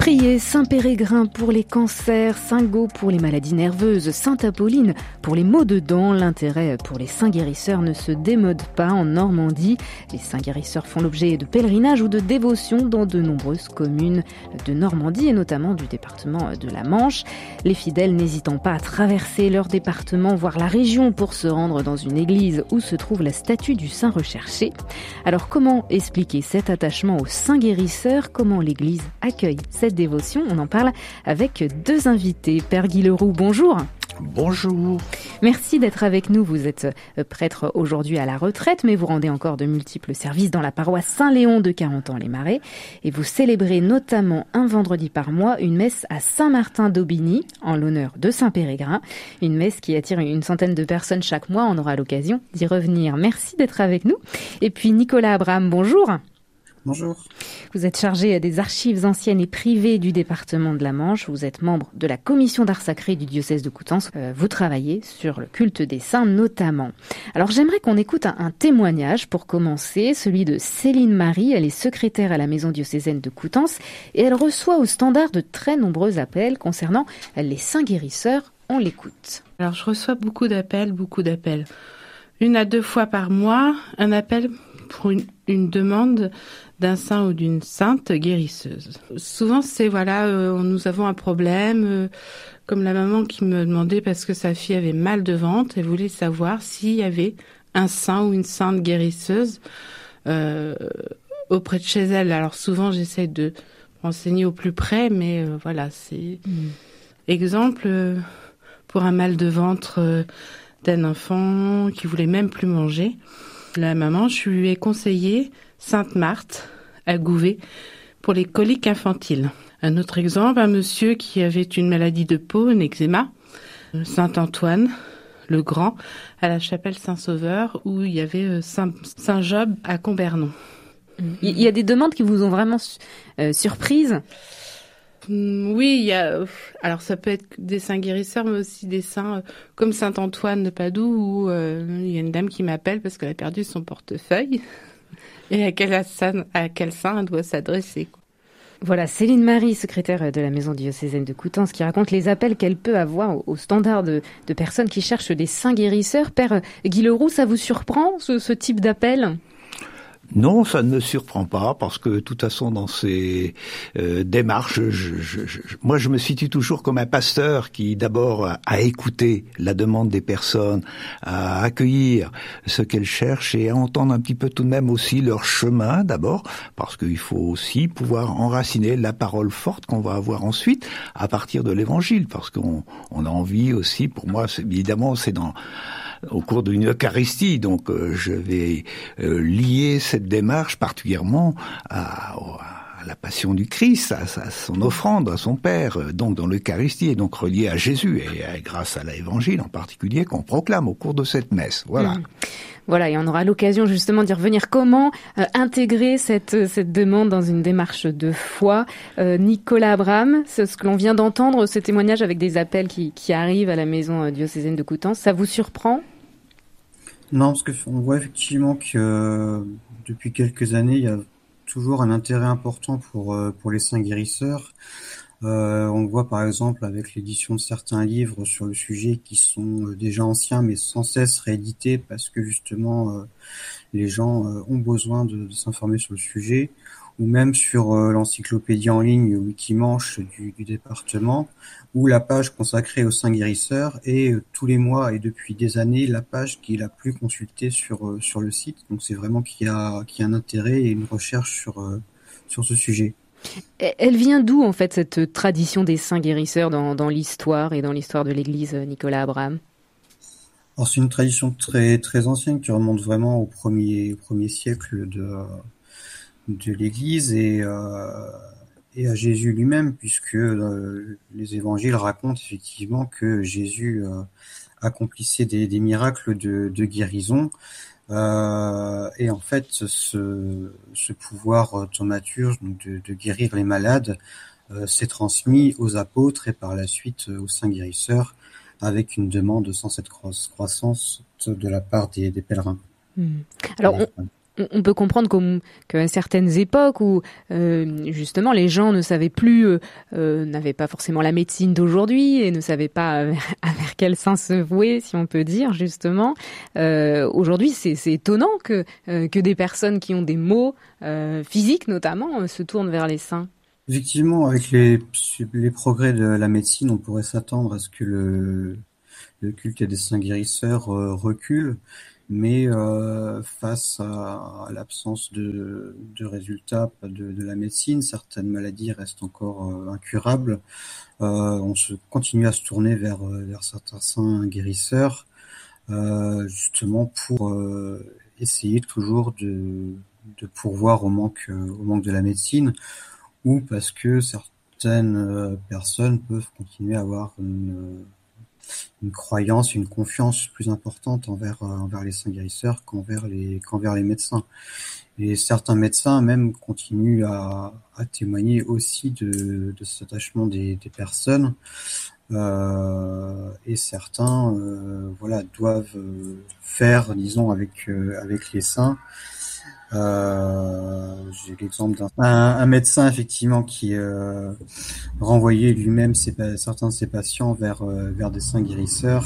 Priez Saint-Pérégrin pour les cancers, Saint-Gau pour les maladies nerveuses, Sainte-Apolline pour les maux de dents. L'intérêt pour les saints guérisseurs ne se démode pas en Normandie. Les saints guérisseurs font l'objet de pèlerinages ou de dévotions dans de nombreuses communes de Normandie et notamment du département de la Manche. Les fidèles n'hésitant pas à traverser leur département, voire la région pour se rendre dans une église où se trouve la statue du saint recherché. Alors comment expliquer cet attachement aux saints guérisseurs? Comment l'église accueille cette dévotion? On en parle avec deux invités. Père Guy Leroux, bonjour. Bonjour. Merci d'être avec nous. Vous êtes prêtre aujourd'hui à la retraite, mais vous rendez encore de multiples services dans la paroisse Saint-Léon de Carentan-les-Marais. Et vous célébrez notamment un vendredi par mois une messe à Saint-Martin d'Aubigny, en l'honneur de Saint-Pérégrin. Une messe qui attire une centaine de personnes chaque mois. On aura l'occasion d'y revenir. Merci d'être avec nous. Et puis Nicolas Abraham, bonjour. Bonjour. Vous êtes chargé des archives anciennes et privées du département de la Manche. Vous êtes membre de la commission d'art sacré du diocèse de Coutances. Vous travaillez sur le culte des saints notamment. Alors j'aimerais qu'on écoute un témoignage pour commencer, celui de Céline Marie. Elle est secrétaire à la maison diocésaine de Coutances et elle reçoit au standard de très nombreux appels concernant les saints guérisseurs. On l'écoute. Alors je reçois beaucoup d'appels. 1 à 2 fois par mois, un appel pour une demande d'un saint ou d'une sainte guérisseuse. Souvent, c'est nous avons un problème, comme la maman qui me demandait parce que sa fille avait mal de ventre et voulait savoir s'il y avait un saint ou une sainte guérisseuse auprès de chez elle. Alors souvent, j'essaie de renseigner au plus près, mais c'est... Exemple, pour un mal de ventre d'un enfant qui voulait même plus manger, la maman, je lui ai conseillé Sainte Marthe à Gouvet pour les coliques infantiles. Un autre exemple, un monsieur qui avait une maladie de peau, un eczéma, Saint Antoine le Grand à la chapelle Saint-Sauveur où il y avait Saint Job à Combernon. Il y a des demandes qui vous ont vraiment surprise? Oui, il y a. Alors ça peut être des saints guérisseurs, mais aussi des saints comme Saint Antoine de Padoue, où il y a une dame qui m'appelle parce qu'elle a perdu son portefeuille et à quel saint elle doit s'adresser. Voilà, Céline Marie, secrétaire de la maison diocésaine de Coutances, qui raconte les appels qu'elle peut avoir au standard de personnes qui cherchent des saints guérisseurs. Père Guy Leroux, ça vous surprend ce type d'appel? Non, ça ne me surprend pas parce que de toute façon dans ces démarches, moi je me situe toujours comme un pasteur qui d'abord a écouté la demande des personnes, à accueillir ce qu'elles cherchent et à entendre un petit peu tout de même aussi leur chemin d'abord, parce qu'il faut aussi pouvoir enraciner la parole forte qu'on va avoir ensuite à partir de l'évangile, parce qu'on a envie aussi, pour moi évidemment c'est au cours d'une Eucharistie, donc je vais lier cette démarche particulièrement à la passion du Christ, à son offrande, à son Père, donc dans l'Eucharistie, et donc relié à Jésus, et grâce à l'Évangile en particulier qu'on proclame au cours de cette messe. Voilà. Voilà, et on aura l'occasion justement d'y revenir. Comment intégrer cette demande dans une démarche de foi? Nicolas Abraham, c'est ce que l'on vient d'entendre, ce témoignage avec des appels qui arrivent à la maison diocésaine de Coutances, ça vous surprend? Non, parce que on voit effectivement que depuis quelques années, il y a toujours un intérêt important pour les saints guérisseurs. On le voit par exemple avec l'édition de certains livres sur le sujet qui sont déjà anciens mais sans cesse réédités parce que justement les gens ont besoin de s'informer sur le sujet, ou même sur l'encyclopédie en ligne Wikimanche du département, où la page consacrée aux saints guérisseurs est tous les mois et depuis des années la page qui est la plus consultée sur le site. Donc c'est vraiment qu'il y a un intérêt et une recherche sur ce sujet. Elle vient d'où en fait cette tradition des saints guérisseurs dans l'histoire et dans l'histoire de l'Église, Nicolas Abraham? Alors c'est une tradition très très ancienne qui remonte vraiment au premier siècle de l'Église et à Jésus lui-même, puisque les évangiles racontent effectivement que Jésus accomplissait des miracles de guérison. Et en fait, ce pouvoir thaumaturge de guérir les malades s'est transmis aux apôtres et par la suite aux saints guérisseurs, avec une demande sans cette croissance de la part des pèlerins. Alors, On peut comprendre qu'à certaines époques où justement les gens ne savaient plus, n'avaient pas forcément la médecine d'aujourd'hui et ne savaient pas vers quel saint se vouer, si on peut dire justement. Aujourd'hui, c'est étonnant que des personnes qui ont des maux physiques notamment se tournent vers les saints. Effectivement, avec les progrès de la médecine, on pourrait s'attendre à ce que le culte des saints guérisseurs recule. Mais face à l'absence de résultats de la médecine, certaines maladies restent encore incurables. On continue à se tourner vers certains saints guérisseurs, justement pour essayer toujours de pourvoir au manque de la médecine, ou parce que certaines personnes peuvent continuer à avoir une croyance, une confiance plus importante envers les saints guérisseurs qu'envers les médecins. Et certains médecins même continuent à témoigner aussi de cet attachement des personnes. Et certains doivent faire, disons, avec les saints. J'ai l'exemple d'un médecin effectivement qui renvoyait lui-même certains de ses patients vers des saints guérisseurs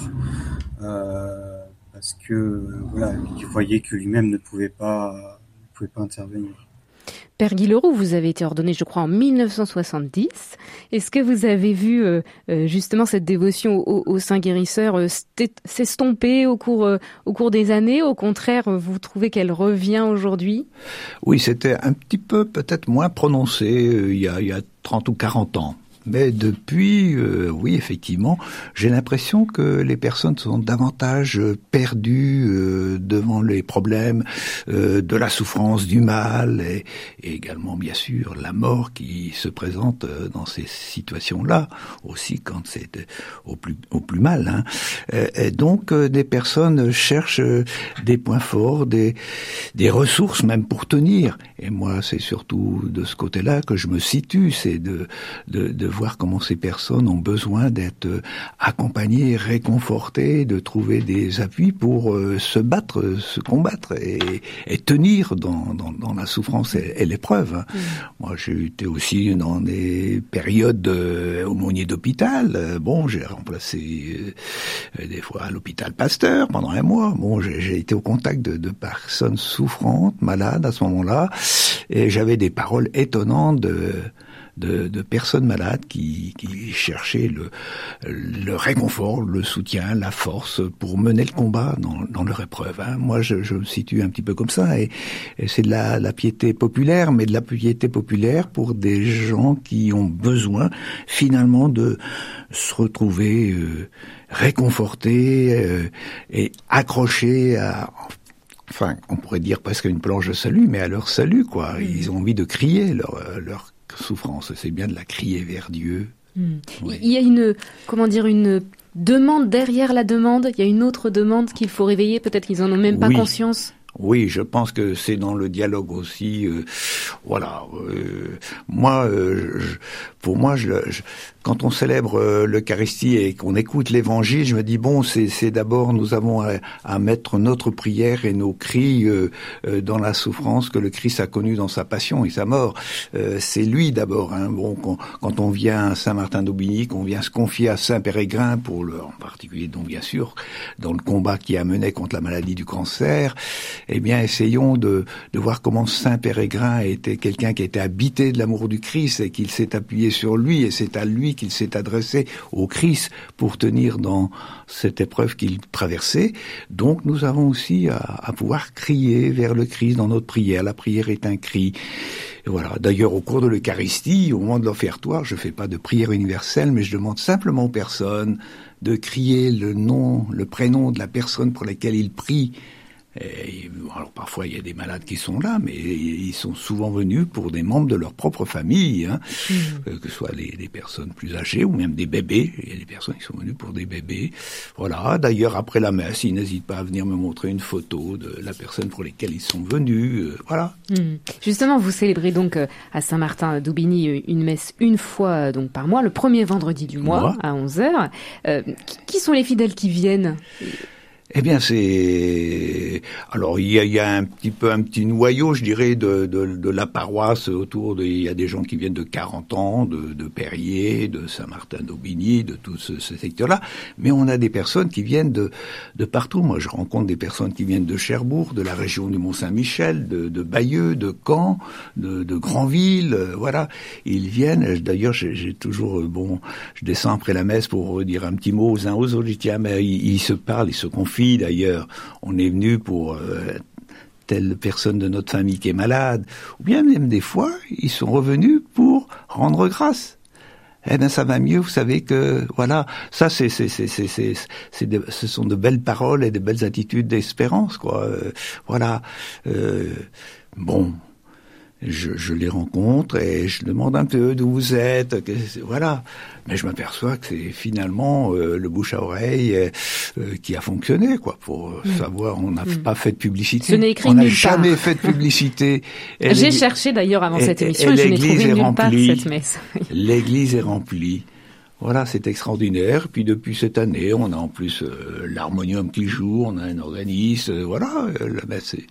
parce que il voyait que lui-même ne pouvait pas intervenir. Père Guy Leroux, vous avez été ordonné, je crois, en 1970. Est-ce que vous avez vu justement cette dévotion aux saints guérisseurs s'estomper au cours des années? Au contraire, vous trouvez qu'elle revient aujourd'hui? Oui, c'était un petit peu peut-être moins prononcé il y a 30 ou 40 ans. Mais depuis, oui, effectivement, j'ai l'impression que les personnes sont davantage perdues devant les problèmes de la souffrance, du mal et également, bien sûr, la mort qui se présente dans ces situations-là, aussi quand c'est au plus mal. Hein. Et donc, des personnes cherchent des points forts, des ressources même pour tenir. Et moi, c'est surtout de ce côté-là que je me situe, c'est de voir comment ces personnes ont besoin d'être accompagnées, réconfortées, de trouver des appuis pour se battre, se combattre et tenir dans la souffrance et l'épreuve. Mmh. Moi, j'ai été aussi dans des périodes aumônier d'hôpital. Bon, j'ai remplacé des fois à l'hôpital Pasteur pendant un mois. Bon, j'ai été au contact de personnes souffrantes, malades à ce moment-là, et j'avais des paroles étonnantes de personnes malades qui cherchaient le réconfort, le soutien, la force pour mener le combat dans leur épreuve. Hein. Moi, je me situe un petit peu comme ça, et c'est de la piété populaire, mais de la piété populaire pour des gens qui ont besoin finalement de se retrouver réconfortés et accrochés à... Enfin, on pourrait dire presque une planche de salut, mais à leur salut, quoi. Ils ont envie de crier leur souffrance. C'est bien de la crier vers Dieu. Oui. Il y a une demande derrière la demande. Il y a une autre demande qu'il faut réveiller. Peut-être qu'ils en ont même pas conscience. Oui, je pense que c'est dans le dialogue aussi. Pour moi, quand on célèbre l'Eucharistie et qu'on écoute l'Évangile, je me dis bon, c'est d'abord nous avons à mettre notre prière et nos cris dans la souffrance que le Christ a connue dans sa passion et sa mort. C'est lui d'abord. Hein. Bon, quand on vient à Saint-Martin d'Aubigny, qu'on vient se confier à Saint Pérégrine en particulier, donc bien sûr, dans le combat qu'il a mené contre la maladie du cancer. Eh bien, essayons de voir comment Saint Pérégrine était quelqu'un qui était habité de l'amour du Christ et qu'il s'est appuyé sur lui, et c'est à lui qu'il s'est adressé au Christ pour tenir dans cette épreuve qu'il traversait. Donc, nous avons aussi à pouvoir crier vers le Christ dans notre prière. La prière est un cri. Et voilà. D'ailleurs, au cours de l'Eucharistie, au moment de l'offertoire, je fais pas de prière universelle, mais je demande simplement aux personnes de crier le prénom de la personne pour laquelle ils prient. Et, alors parfois il y a des malades qui sont là, mais ils sont souvent venus pour des membres de leur propre famille, hein, que ce soit des personnes plus âgées ou même des bébés. Il y a des personnes qui sont venues pour des bébés. Voilà. D'ailleurs, après la messe, ils n'hésitent pas à venir me montrer une photo de la personne pour laquelle ils sont venus. Voilà. Justement, vous célébrez donc à Saint-Martin d'Aubigny une messe une fois donc par mois, le premier vendredi du mois à 11h. Qui sont les fidèles qui viennent ? Eh bien, alors il y a un petit noyau, je dirais, de la paroisse autour il y a des gens qui viennent de 40 ans, de Périers, de Saint-Martin-d'Aubigny, de tout ce secteur-là, mais on a des personnes qui viennent de partout. Moi, je rencontre des personnes qui viennent de Cherbourg, de la région du Mont-Saint-Michel, de Bayeux, de Caen, de Granville, voilà. Ils viennent. D'ailleurs, j'ai toujours je descends après la messe pour dire un petit mot aux uns aux autres. Je dis tiens, mais ils se parlent, ils se confient. D'ailleurs, on est venu pour telle personne de notre famille qui est malade, ou bien même des fois, ils sont revenus pour rendre grâce. Eh ben ça va mieux, vous savez que voilà, ça ce sont de belles paroles et de belles attitudes d'espérance, quoi. Voilà. Bon. Je les rencontre et je demande un peu d'où vous êtes, voilà. Mais je m'aperçois que c'est finalement le bouche à oreille qui a fonctionné, quoi. Pour savoir, on n'a pas fait de publicité. Ce n'est écrit on n'a nulle jamais part. fait de publicité. J'ai cherché d'ailleurs avant cette émission et je n'ai trouvé nulle part cette messe. L'église est remplie. Voilà, c'est extraordinaire. Puis depuis cette année, on a en plus l'harmonium qui joue, on a un organiste, voilà. La messe est...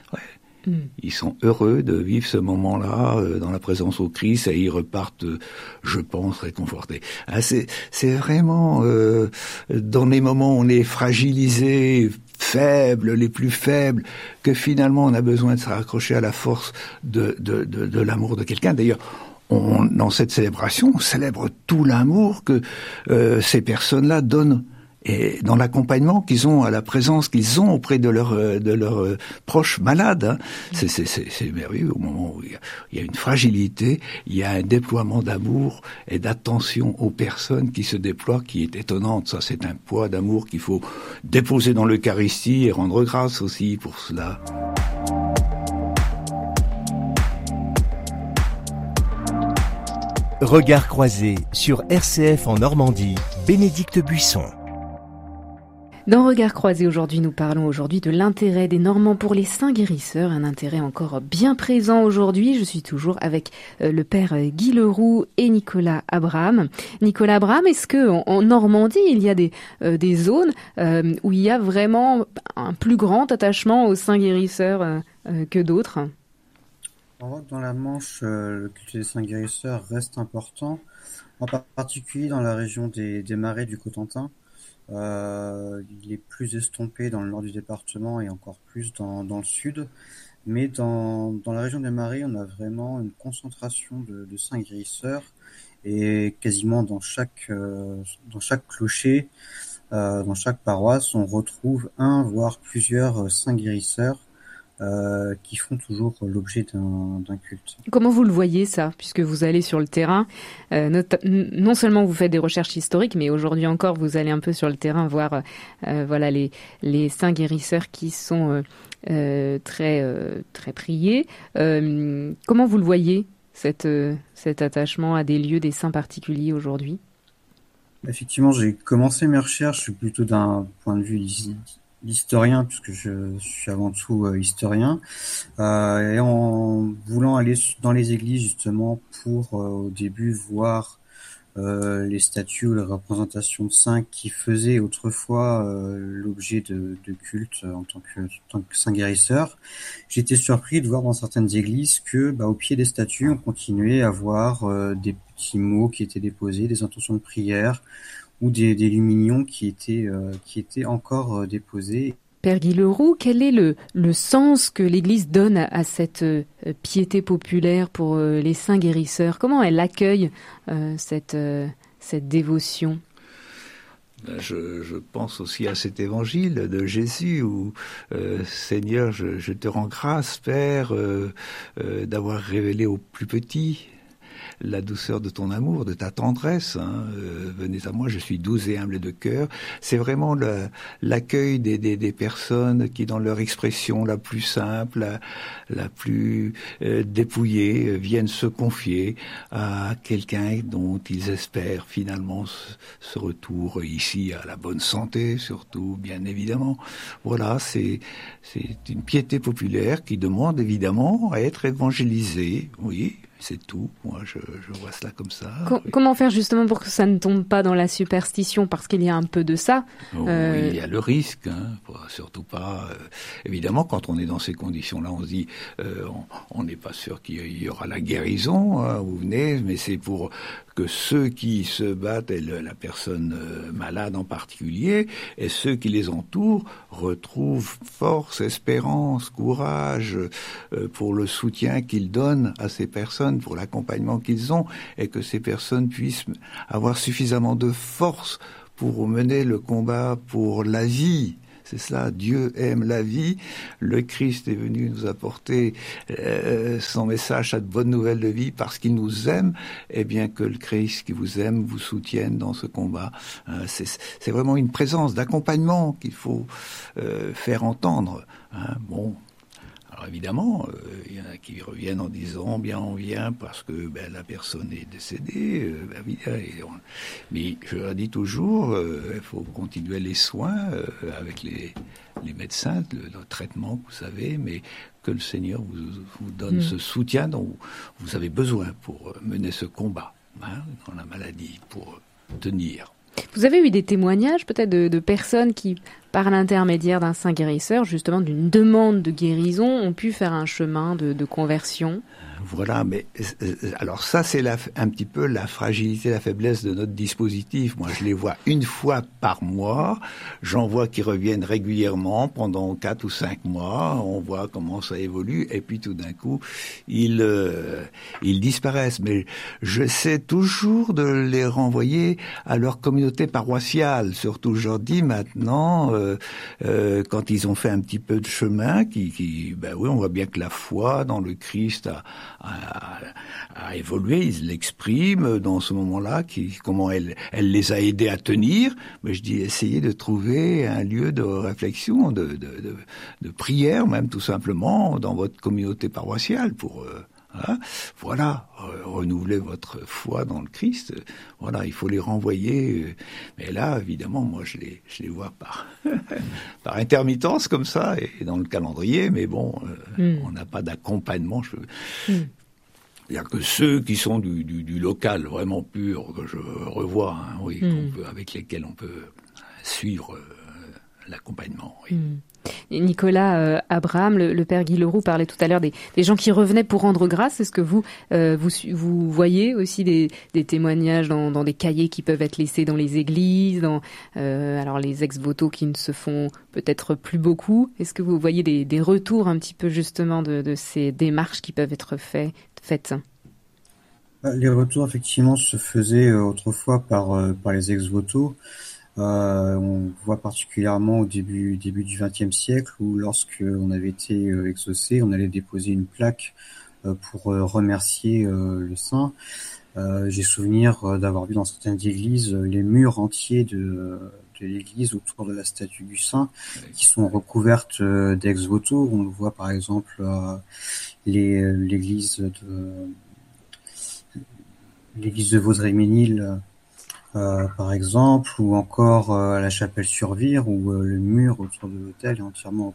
Ils sont heureux de vivre ce moment-là dans la présence au Christ et ils repartent, je pense, réconfortés. C'est vraiment dans les moments où on est fragilisé, faible, les plus faibles, que finalement on a besoin de se raccrocher à la force de l'amour de quelqu'un. D'ailleurs, dans cette célébration, on célèbre tout l'amour que ces personnes-là donnent. Et dans l'accompagnement qu'ils ont, à la présence qu'ils ont auprès de leurs proches malades, hein. C'est merveilleux. Au moment où il y a une fragilité, il y a un déploiement d'amour et d'attention aux personnes qui se déploient, qui est étonnante. Ça, c'est un poids d'amour qu'il faut déposer dans l'Eucharistie et rendre grâce aussi pour cela. Regard croisé sur RCF en Normandie, Bénédicte Buisson. Dans Regard croisé aujourd'hui, nous parlons aujourd'hui de l'intérêt des Normands pour les saints guérisseurs, un intérêt encore bien présent aujourd'hui. Je suis toujours avec le père Guy Leroux et Nicolas Abraham. Nicolas Abraham, est-ce que en Normandie, il y a des zones où il y a vraiment un plus grand attachement aux saints guérisseurs que d'autres ? On voit que dans la Manche, le culte des saints guérisseurs reste important, en particulier dans la région des Marais du Cotentin. Il est plus estompé dans le nord du département et encore plus dans le sud. Mais dans la région des Marais, on a vraiment une concentration de saints guérisseurs et quasiment dans chaque clocher, dans chaque paroisse, on retrouve un voire plusieurs saints guérisseurs qui font toujours l'objet d'un culte. Comment vous le voyez ça, puisque vous allez sur le terrain, non seulement vous faites des recherches historiques, mais aujourd'hui encore vous allez un peu sur le terrain voir voilà les saints guérisseurs qui sont très priés. Comment vous le voyez cet attachement à des lieux, des saints particuliers aujourd'hui ? Effectivement, j'ai commencé mes recherches plutôt d'un point de vue historien, puisque je suis avant tout historien, et en voulant aller dans les églises justement pour au début voir les statues ou les représentations de saints qui faisaient autrefois l'objet de culte en tant que saint guérisseur, j'étais surpris de voir dans certaines églises que au pied des statues on continuait à voir des petits mots qui étaient déposés, des intentions de prière ou des luminions qui étaient encore déposés. Père Guy Leroux, quel est le sens que l'Église donne à cette piété populaire pour les saints guérisseurs ? Comment elle accueille cette dévotion ? Je pense aussi à cet évangile de Jésus où Seigneur, je te rends grâce, Père, d'avoir révélé aux plus petits la douceur de ton amour, de ta tendresse. Venez à moi, je suis doux et humble de cœur. C'est vraiment l'accueil des personnes qui, dans leur expression la plus simple, la plus dépouillée, viennent se confier à quelqu'un dont ils espèrent finalement ce retour ici à la bonne santé, surtout, bien évidemment. Voilà, c'est une piété populaire qui demande évidemment à être évangélisée, oui. C'est tout. Moi, je vois cela comme ça. Comment faire justement pour que ça ne tombe pas dans la superstition, parce qu'il y a un peu de ça. Il y a le risque, surtout pas. Évidemment, quand on est dans ces conditions-là, on se dit, on n'est pas sûr qu'il y aura la guérison. Vous venez, mais c'est pour que ceux qui se battent, et la personne malade en particulier, et ceux qui les entourent, retrouvent force, espérance, courage pour le soutien qu'ils donnent à ces personnes, pour l'accompagnement qu'ils ont, et que ces personnes puissent avoir suffisamment de force pour mener le combat pour la vie. C'est cela, Dieu aime la vie. Le Christ est venu nous apporter son message, cette bonne nouvelle de vie, parce qu'il nous aime, et bien que le Christ qui vous aime vous soutienne dans ce combat. C'est vraiment une présence d'accompagnement qu'il faut faire entendre. Bon. Alors évidemment, il y en a qui reviennent en disant bien on vient parce que la personne est décédée. Mais je leur dis toujours, il faut continuer les soins avec les médecins, le traitement que vous savez, mais que le Seigneur vous donne ce soutien dont vous avez besoin pour mener ce combat dans la maladie, pour tenir. Vous avez eu des témoignages peut-être de personnes qui, par l'intermédiaire d'un saint guérisseur, justement d'une demande de guérison, ont pu faire un chemin de conversion? Voilà, mais alors ça c'est un petit peu la fragilité, la faiblesse de notre dispositif. Moi je les vois une fois par mois, j'en vois qui reviennent régulièrement pendant 4 ou 5 mois, on voit comment ça évolue et puis tout d'un coup ils disparaissent. Mais j'essaie toujours de les renvoyer à leur communauté paroissiale, surtout je leur dis maintenant quand ils ont fait un petit peu de chemin, oui on voit bien que la foi dans le Christ a évolué, ils l'expriment dans ce moment-là, comment elle les a aidés à tenir. Mais je dis, essayez de trouver un lieu de réflexion, de prière, même tout simplement, dans votre communauté paroissiale pour renouveler votre foi dans le Christ. Voilà, il faut les renvoyer. Mais là, évidemment, moi, je les vois par intermittence comme ça et dans le calendrier. Mais bon, on n'a pas d'accompagnement. C'est-à-dire que ceux qui sont du local vraiment pur que je revois, avec lesquels on peut suivre l'accompagnement. Oui. Nicolas Abraham, le père Guy Leroux parlait tout à l'heure des gens qui revenaient pour rendre grâce. Est-ce que vous voyez aussi des témoignages dans des cahiers qui peuvent être laissés dans les églises, alors les ex-voto qui ne se font peut-être plus beaucoup? Est-ce que vous voyez des retours un petit peu justement de ces démarches qui peuvent être faites? Les retours effectivement se faisaient autrefois par les ex-voto. On voit particulièrement au début du XXe siècle où lorsque on avait été exaucé, on allait déposer une plaque pour remercier le saint. J'ai souvenir d'avoir vu dans certaines églises les murs entiers de l'église autour de la statue du saint qui sont recouvertes d'ex-voto. On le voit par exemple l'église de Vaudreuil-Ménil, par exemple, ou encore à la Chapelle-sur-Vire, où le mur autour de l'autel est entièrement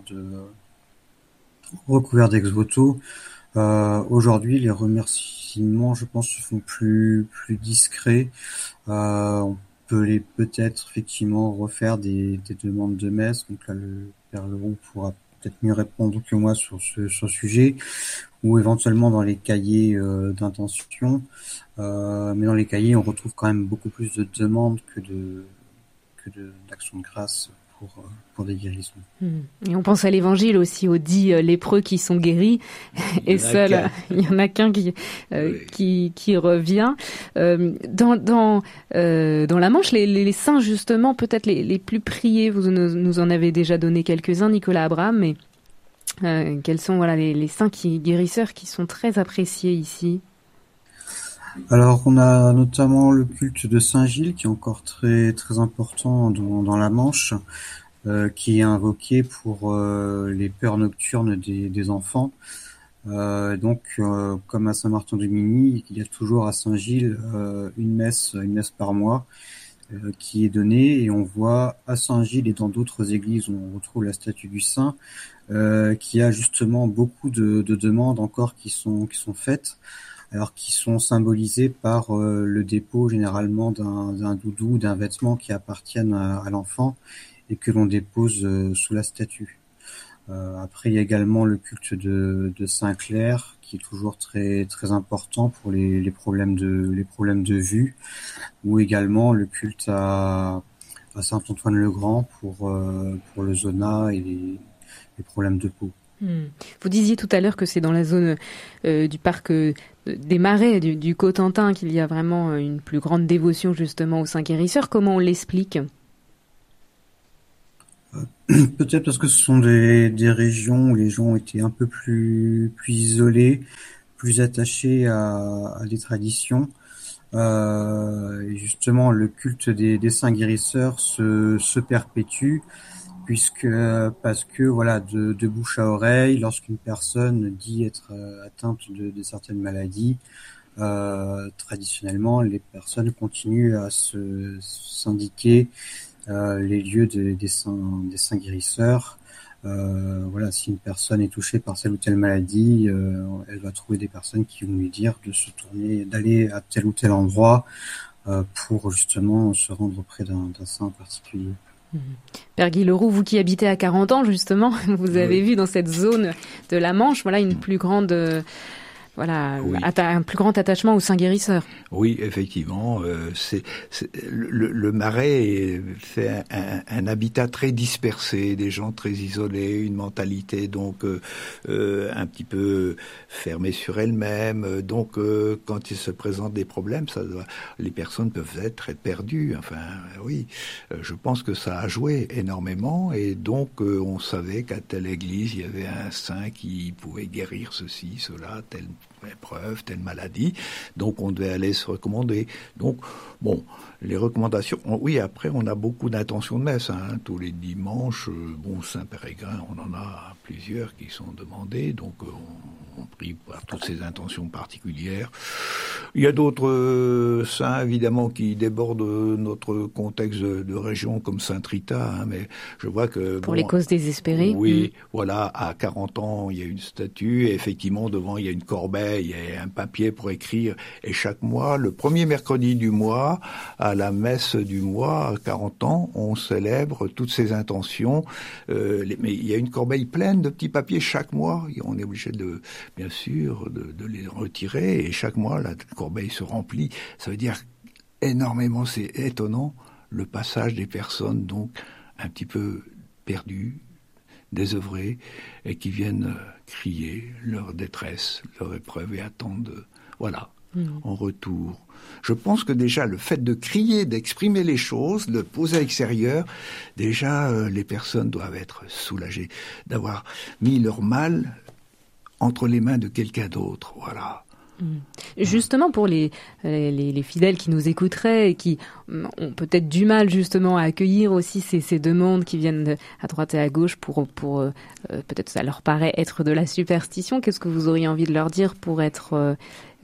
recouvert d'ex-voto. Aujourd'hui, les remerciements, je pense, se font plus discrets. On peut peut-être effectivement refaire des demandes de messe. Donc là, le père Leroux pourra peut-être mieux répondre que moi sur ce sujet, ou éventuellement dans les cahiers d'intention. Mais dans les cahiers, on retrouve quand même beaucoup plus de demandes que d'actions de grâce pour des guérisons. Et on pense à l'évangile aussi, aux 10 lépreux qui sont guéris, et seul, il y en a qu'un qui revient. Dans la Manche, les saints justement, peut-être les plus priés, vous nous en avez déjà donné quelques-uns, Nicolas Abraham, mais quels sont les saints guérisseurs qui sont très appréciés ici? Alors, on a notamment le culte de Saint-Gilles qui est encore très très important dans la Manche, qui est invoqué pour les peurs nocturnes des enfants. Donc, comme à Saint-Martin-de-Migny, il y a toujours à Saint-Gilles une messe par mois qui est donnée, et on voit à Saint-Gilles et dans d'autres églises où on retrouve la statue du saint, qui a justement beaucoup de demandes encore qui sont faites. alors qui sont symbolisés par le dépôt généralement d'un doudou, d'un vêtement qui appartiennent à l'enfant et que l'on dépose sous la statue. Après, il y a également le culte de Saint-Clair qui est toujours très très important pour les problèmes de vue, ou également le culte à Saint-Antoine-le-Grand pour le zona et les problèmes de peau. Vous disiez tout à l'heure que c'est dans la zone du parc des Marais, du Cotentin, qu'il y a vraiment une plus grande dévotion justement aux saints guérisseurs. Comment on l'explique ? Peut-être parce que ce sont des régions où les gens ont été un peu plus isolés, plus attachés à des traditions. Et justement, le culte des saints guérisseurs se perpétue parce que voilà, de bouche à oreille, lorsqu'une personne dit être atteinte de certaines maladies, traditionnellement, les personnes continuent à s'indiquer les lieux des saints guérisseurs. Voilà, si une personne est touchée par telle ou telle maladie, elle va trouver des personnes qui vont lui dire de se tourner, d'aller à tel ou tel endroit pour justement se rendre auprès d'un saint particulier. Père Guy Leroux, vous qui habitez à 40 ans justement, vous avez vu dans cette zone de la Manche, voilà, une plus grande... un plus grand attachement aux saints guérisseurs. Oui, effectivement, le Marais fait un habitat très dispersé, des gens très isolés, une mentalité donc un petit peu fermée sur elle-même. Donc, quand il se présente des problèmes, les personnes peuvent être perdues. Enfin, oui, je pense que ça a joué énormément, et donc on savait qu'à telle église il y avait un saint qui pouvait guérir ceci, cela, telle épreuve, telle maladie, donc on devait aller se recommander. Donc, bon, les recommandations, oui, après on a beaucoup d'intentions de messe, tous les dimanches, Saint-Pérégrin, on en a plusieurs qui sont demandés, donc on prie par toutes ces intentions particulières. Il y a d'autres saints, évidemment, qui débordent notre contexte de région, comme Saint-Rita, mais je vois que... Pour les causes désespérées. Oui, voilà, à 40 ans, il y a une statue, et effectivement, devant, il y a une corbeille, il y a un papier pour écrire, et chaque mois, le premier mercredi du mois, à la messe du mois, à 40 ans, on célèbre toutes ces intentions, mais il y a une corbeille pleine de petits papiers chaque mois, et on est obligé bien sûr, de les retirer, et chaque mois, la corbeille se remplit. Ça veut dire énormément, c'est étonnant, le passage des personnes, donc, un petit peu perdues, désœuvrées, et qui viennent crier leur détresse, leur épreuve, et attendent, en retour. Je pense que déjà, le fait de crier, d'exprimer les choses, de poser à l'extérieur, déjà, les personnes doivent être soulagées, d'avoir mis leur mal entre les mains de quelqu'un d'autre, voilà. Justement, pour les fidèles qui nous écouteraient et qui ont peut-être du mal justement à accueillir aussi ces demandes qui viennent à droite et à gauche pour peut-être ça leur paraît être de la superstition, qu'est-ce que vous auriez envie de leur dire pour être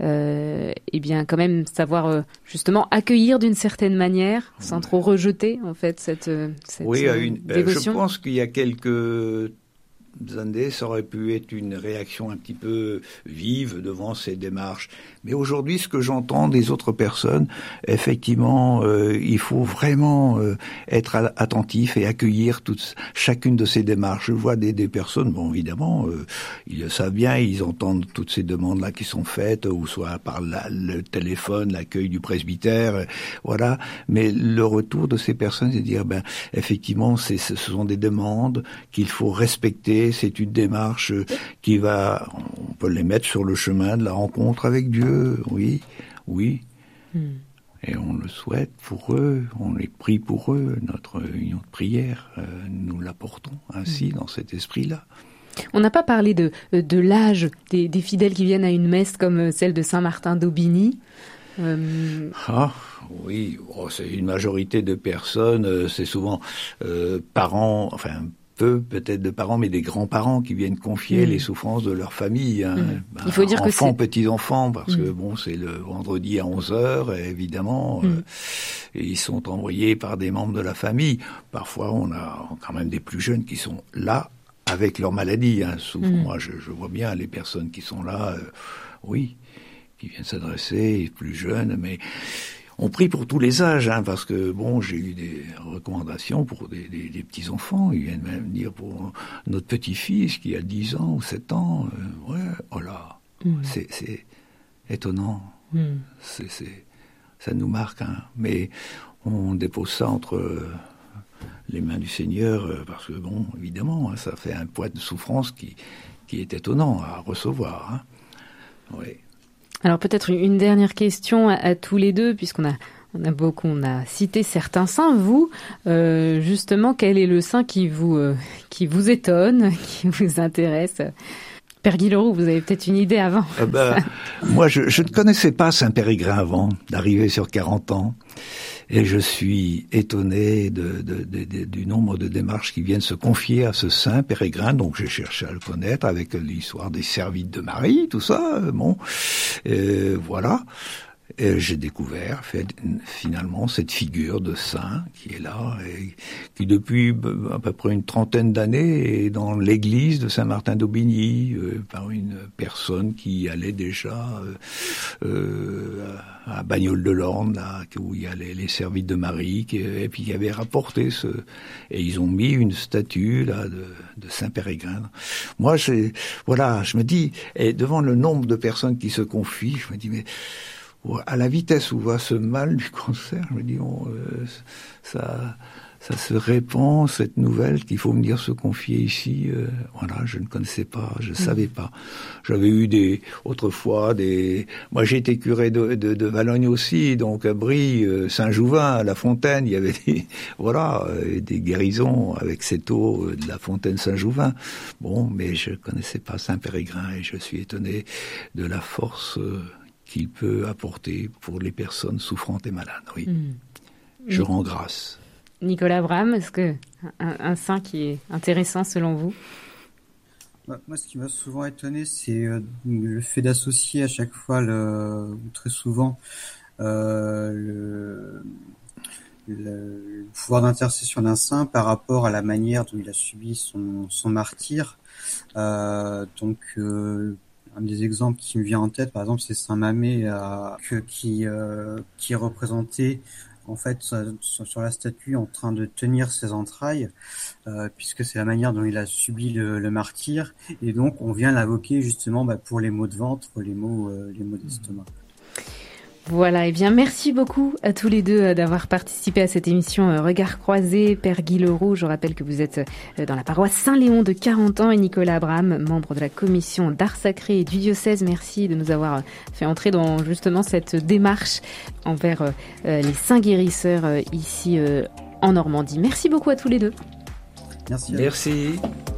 quand même savoir justement accueillir d'une certaine manière sans trop rejeter en fait cette dévotion? Je pense qu'il y a quelques années, ça aurait pu être une réaction un petit peu vive devant ces démarches. Mais aujourd'hui, ce que j'entends des autres personnes, effectivement, il faut vraiment être attentif et accueillir chacune de ces démarches. Je vois des personnes, évidemment, ils le savent bien, ils entendent toutes ces demandes-là qui sont faites, ou soit par le téléphone, l'accueil du presbytère, voilà. Mais le retour de ces personnes, c'est de dire, effectivement, ce sont des demandes qu'il faut respecter. C'est une démarche on peut les mettre sur le chemin de la rencontre avec Dieu, oui. Et on le souhaite pour eux, on les prie pour eux, notre union de prière, nous l'apportons ainsi dans cet esprit-là. On n'a pas parlé de l'âge des fidèles qui viennent à une messe comme celle de Saint-Martin d'Aubigny. Oui, c'est une majorité de personnes, c'est souvent parents, peut-être de parents, mais des grands-parents qui viennent confier les souffrances de leur famille. Il faut dire enfants, petits-enfants, parce que c'est le vendredi à 11h, et ils sont envoyés par des membres de la famille. Parfois, on a quand même des plus jeunes qui sont là avec leur maladie. Souvent, moi, je vois bien les personnes qui sont là, qui viennent s'adresser, plus jeunes, mais on prie pour tous les âges, parce que bon, j'ai eu des recommandations pour des petits-enfants. Ils viennent même dire pour notre petit-fils qui a 10 ans ou 7 ans. C'est étonnant. Ça nous marque, mais on dépose ça entre les mains du Seigneur, parce que bon, évidemment, ça fait un poids de souffrance qui est étonnant à recevoir. Oui. Alors peut-être une dernière question à tous les deux, puisqu'on a cité certains saints. Vous, justement, quel est le saint qui vous étonne, qui vous intéresse? Père Guy Leroux, vous avez peut-être une idée avant. Moi, je ne connaissais pas Saint Périgrin avant d'arriver sur 40 ans. Et je suis étonné du nombre de démarches qui viennent se confier à ce Saint Périgrin. Donc j'ai cherché à le connaître avec l'histoire des servites de Marie, tout ça. Voilà. Et j'ai découvert finalement cette figure de saint qui est là et qui depuis à peu près une trentaine d'années est dans l'église de Saint-Martin d'Aubigny par une personne qui allait déjà à Bagnoles-de-Lorne, là où il y a les servites de Marie et puis qui avait rapporté et ils ont mis une statue là de Saint Périgrin. Moi je me dis, et devant le nombre de personnes qui se confient, je me dis mais à la vitesse où va ce mal du cancer, je me dis, ça se répand, cette nouvelle qu'il faut venir se confier ici. Je ne connaissais pas, je savais pas. J'avais eu autrefois moi j'ai été curé de Valognes aussi, donc à Brie, Saint-Jouvin, à La Fontaine, il y avait des guérisons avec cette eau de la Fontaine Saint-Jouvin. Bon, mais je connaissais pas Saint-Périgrin et je suis étonné de la force qu'il peut apporter pour les personnes souffrantes et malades. Oui. Je rends grâce. Nicolas Abraham, est-ce que un saint qui est intéressant selon vous? Moi, ce qui m'a souvent étonné, c'est le fait d'associer à chaque fois, ou très souvent, le pouvoir d'intercession d'un saint par rapport à la manière dont il a subi son martyre. Un des exemples qui me vient en tête, par exemple, c'est Saint Mamé qui est représenté en fait sur la statue en train de tenir ses entrailles, puisque c'est la manière dont il a subi le martyre, et donc on vient l'invoquer justement pour les maux de ventre, les maux d'estomac. Voilà, et bien merci beaucoup à tous les deux d'avoir participé à cette émission Regard croisé. Père Guy Leroux, je rappelle que vous êtes dans la paroisse Saint-Léon de 40 ans, et Nicolas Abraham, membre de la commission d'art sacré et du diocèse. Merci de nous avoir fait entrer dans justement cette démarche envers les saints guérisseurs ici en Normandie. Merci beaucoup à tous les deux. Merci. Merci.